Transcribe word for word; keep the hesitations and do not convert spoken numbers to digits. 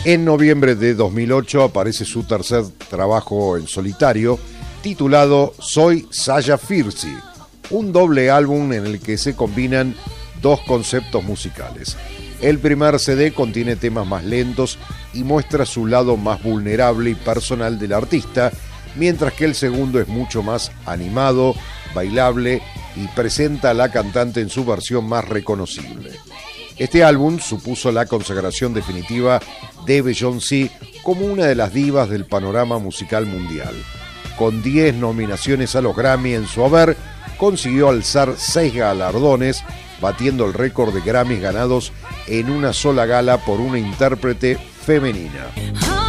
En noviembre de dos mil ocho aparece su tercer trabajo en solitario, titulado Soy Saya Fierce, un doble álbum en el que se combinan dos conceptos musicales. El primer C D contiene temas más lentos y muestra su lado más vulnerable y personal del artista, mientras que el segundo es mucho más animado, bailable y presenta a la cantante en su versión más reconocible. Este álbum supuso la consagración definitiva de Beyoncé como una de las divas del panorama musical mundial. Con diez nominaciones a los Grammy en su haber, consiguió alzar seis galardones, batiendo el récord de Grammys ganados en una sola gala por una intérprete femenina.